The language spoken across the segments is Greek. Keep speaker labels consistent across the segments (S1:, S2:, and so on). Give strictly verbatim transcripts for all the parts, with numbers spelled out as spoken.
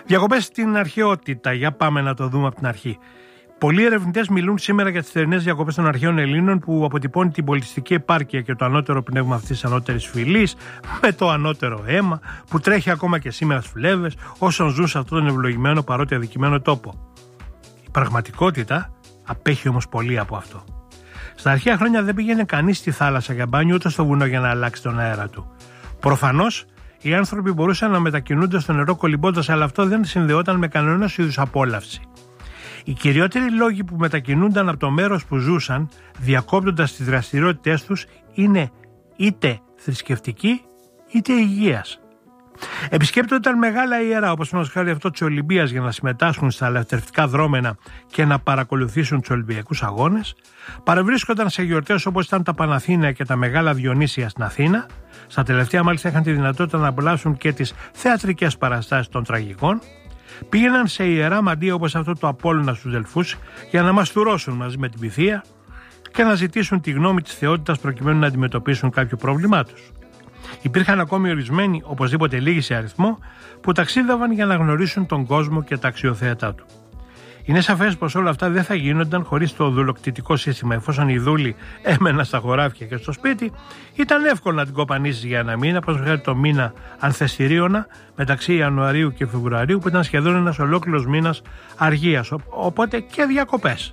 S1: Διακοπές στην αρχαιότητα. Για πάμε να το δούμε από την αρχή. Πολλοί ερευνητές μιλούν σήμερα για τις θερινές διακοπές των αρχαίων Ελλήνων, που αποτυπώνει την πολιτιστική επάρκεια και το ανώτερο πνεύμα αυτής της ανώτερης φυλής, με το ανώτερο αίμα που τρέχει ακόμα και σήμερα στις φλέβες όσων ζουν σε αυτόν τον ευλογημένο παρότι αδικημένο τόπο. Η πραγματικότητα απέχει όμως πολύ από αυτό. Στα αρχαία χρόνια δεν πήγαινε κανείς στη θάλασσα για μπάνιο ούτε στο βουνό για να αλλάξει τον αέρα του. Προφανώς οι άνθρωποι μπορούσαν να μετακινούνται στο νερό κολυμπώντας, αλλά αυτό δεν συνδεόταν με κανένα είδους απόλαυση. Οι κυριότεροι λόγοι που μετακινούνταν από το μέρος που ζούσαν, διακόπτοντας τις δραστηριότητές τους, είναι είτε θρησκευτικοί είτε υγείας. Επισκέπτονταν μεγάλα ιερά, όπως μας χάρη αυτό της Ολυμπίας, για να συμμετάσχουν στα αλευτερευτικά δρόμενα και να παρακολουθήσουν τους Ολυμπιακούς Αγώνες. Παρευρίσκονταν σε γιορτές όπως ήταν τα Παναθήναια και τα Μεγάλα Διονύσια στην Αθήνα. Στα τελευταία μάλιστα είχαν τη δυνατότητα να απολαύσουν και τις θεατρικές παραστάσεις των τραγικών. Πήγαιναν σε ιερά μαντεία όπως αυτό του Απόλλωνα στους Δελφούς για να μαστουρώσουν μαζί με την Πυθία και να ζητήσουν τη γνώμη της θεότητας προκειμένου να αντιμετωπίσουν κάποιο πρόβλημά τους. Υπήρχαν ακόμη ορισμένοι, οπωσδήποτε λίγοι σε αριθμό, που ταξίδευαν για να γνωρίσουν τον κόσμο και τα αξιοθέατα του. Είναι σαφές πως όλα αυτά δεν θα γίνονταν χωρίς το δουλοκτητικό σύστημα. Εφόσον οι δούλοι έμεναν στα χωράφια και στο σπίτι, ήταν εύκολο να την κοπανίσεις για ένα μήνα, όπως χάρη το μήνα ανθεστηρίωνα μεταξύ Ιανουαρίου και Φεβρουαρίου, που ήταν σχεδόν ένας ολόκληρος μήνας αργίας, οπότε και διακοπές.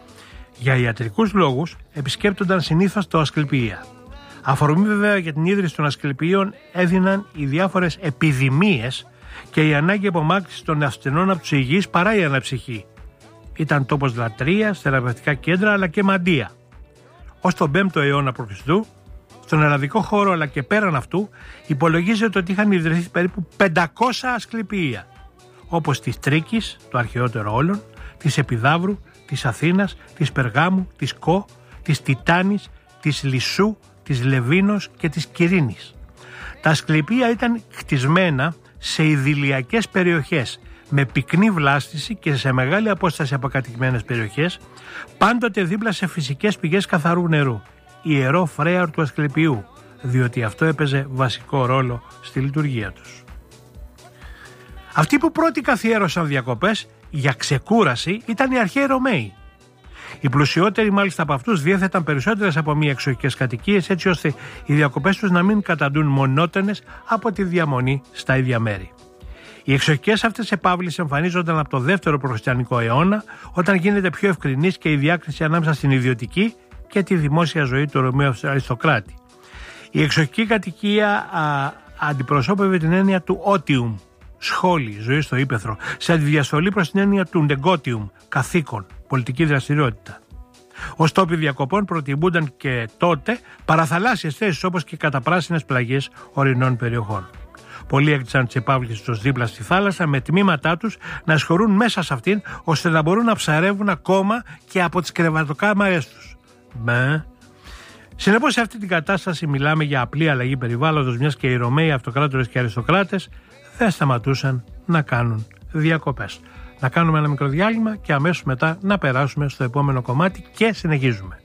S1: Για ιατρικούς λόγους επισκέπτονταν συνήθως το Ασκληπία. Αφορμή βέβαια για την ίδρυση των Ασκληπίων έδιναν οι διάφορες επιδημίες και η ανάγκη απομάκρυνσης των ασθενών από τους υγιείς παρά η αναψυχή. Ήταν τόπος λατρείας, θεραπευτικά κέντρα αλλά και μαντεία. Ως τον πέμπτο αιώνα π.Χ., στον ελλαδικό χώρο αλλά και πέραν αυτού, υπολογίζεται ότι είχαν ιδρυθεί περίπου πεντακόσια ασκληπία, όπως της Τρίκης, το αρχαιότερο όλων, της Επιδαύρου, της Αθήνας, της Περγάμου, της Κο, της Τιτάνης, της Λισσού, της Λεβίνος και της Κυρίνης. Τα ασκληπία ήταν χτισμένα σε ιδηλιακές περιοχές με πυκνή βλάστηση και σε μεγάλη απόσταση από κατοικημένες περιοχές, πάντοτε δίπλα σε φυσικές πηγές καθαρού νερού, ιερό φρέαρ του Ασκληπιού, διότι αυτό έπαιζε βασικό ρόλο στη λειτουργία τους. Αυτοί που πρώτοι καθιέρωσαν διακοπές για ξεκούραση ήταν οι αρχαίοι Ρωμαίοι. Οι πλουσιότεροι μάλιστα από αυτούς διέθεταν περισσότερες από μία εξοχικές κατοικίες, έτσι ώστε οι διακοπές τους να μην καταντούν μονότονες από τη διαμονή στα ίδια μέρη. Οι εξοχικές αυτές επαύλεις εμφανίζονταν από το δεύτερο προχριστιανικό αιώνα, όταν γίνεται πιο ευκρινής και η διάκριση ανάμεσα στην ιδιωτική και τη δημόσια ζωή του Ρωμαίου αριστοκράτη. Η εξοχική κατοικία α, αντιπροσώπευε την έννοια του ότιουμ, σχόλη, ζωή στο ύπαιθρο, σε αντιδιαστολή προς την έννοια του ντεγκότιουμ, καθήκον, πολιτική δραστηριότητα. Ως τόποι διακοπών προτιμούνταν και τότε παραθαλάσσιες θέσεις, όπως και καταπράσινες πλαγιές ορεινών περιοχών. Πολλοί έκτισαν τις επαύλεις τους δίπλα στη θάλασσα με τμήματά τους να εισχωρούν μέσα σε αυτήν, ώστε να μπορούν να ψαρεύουν ακόμα και από τις κρεβατοκάμαρες τους. Μπε. Συνεπώς, σε αυτή την κατάσταση μιλάμε για απλή αλλαγή περιβάλλοντος, μιας και οι Ρωμαίοι αυτοκράτορες και αριστοκράτες δεν σταματούσαν να κάνουν διακοπές. Να κάνουμε ένα μικρό διάλειμμα και αμέσως μετά να περάσουμε στο επόμενο κομμάτι και συνεχίζουμε.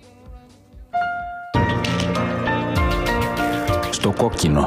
S2: Στο κόκκινο.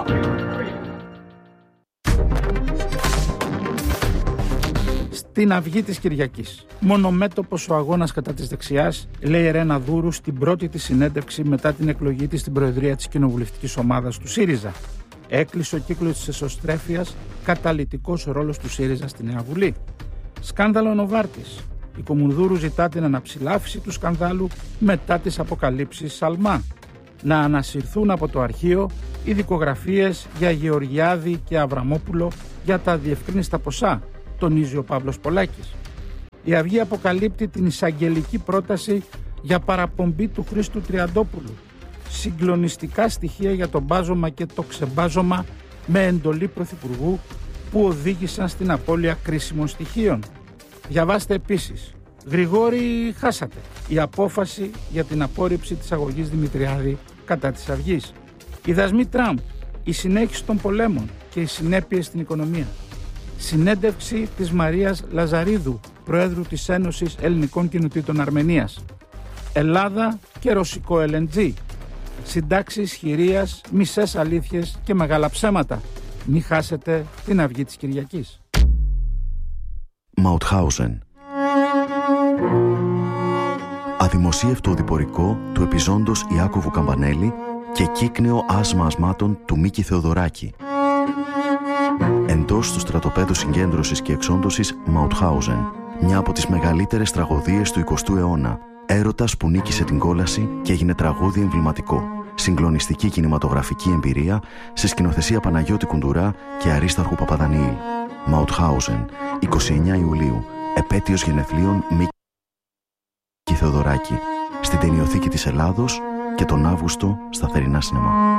S3: Στην αυγή της Κυριακής. Μονομέτωπος ο αγώνας κατά της δεξιάς, λέει η Ρένα Δούρου στην πρώτη της συνέντευξη μετά την εκλογή της στην προεδρία της κοινοβουλευτικής ομάδας του ΣΥΡΙΖΑ. Έκλεισε ο κύκλος της εσωστρέφειας, καταλυτικός ρόλος του ΣΥΡΙΖΑ στη Νέα Βουλή. Σκάνδαλο Νοβάρτης. Η Κομουνδούρου ζητά την αναψηλάφιση του σκανδάλου μετά τις αποκαλύψεις Σαλμά. Να ανασυρθούν από το αρχείο οι δικογραφίες για Γεωργιάδη και Αβραμόπουλο για τα διευκρίνιστα ποσά, τονίζει ο Παύλος Πολάκης. Η Αυγή αποκαλύπτει την εισαγγελική πρόταση για παραπομπή του Χρήστου Τριαντόπουλου. Συγκλονιστικά στοιχεία για το μπάζωμα και το ξεμπάζωμα με εντολή Πρωθυπουργού που οδήγησαν στην απώλεια κρίσιμων στοιχείων. Διαβάστε επίσης. Γρηγόρη, χάσατε. Η απόφαση για την απόρριψη της αγωγής Δημητριάδη κατά της Αυγής. Οι δασμοί Τραμπ, η συνέχιση των πολέμων και οι συνέπειες στην οικονομία. Συνέντευξη της Μαρίας Λαζαρίδου, Προέδρου της Ένωσης Ελληνικών Κοινοτήτων Αρμενίας. Ελλάδα και ρωσικό ελ εν τζι. Συντάξεις χειρίας, μισές αλήθειες και μεγάλα ψέματα. Μη χάσετε την Αυγή της Κυριακής.
S2: Μαουτχάουζεν. Αδημοσίευτο οδηπορικό του επιζώντος Ιάκωβου Καμπανέλη και κύκνεο άσμα ασμάτων του Μίκη Θεοδωράκη. Εντός του στρατοπέδου συγκέντρωσης και εξόντωσης Μαουτχάουζεν, μια από τις μεγαλύτερες τραγωδίες του εικοστού αιώνα. Έρωτας που νίκησε την κόλαση και έγινε τραγούδι εμβληματικό. Συγκλονιστική κινηματογραφική εμπειρία σε σκηνοθεσία Παναγιώτη Κουντουρά και Αρίσταρχου Παπαδανιήλ. Μαουτχάουζεν, εικοστή ενάτη Ιουλίου, επέτειος γενεθλίων Μίκη Θεοδωράκη, στην Ταινιοθήκη της Ελλάδος και τον Αύγουστο στα Θερινά Σινεμά.